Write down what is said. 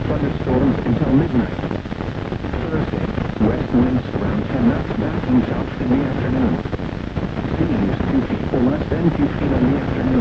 thunderstorms until midnight. Thursday, west winds around 10 knots back and south in the afternoon. Seas 2 feet or less, then 2 feet in the afternoon.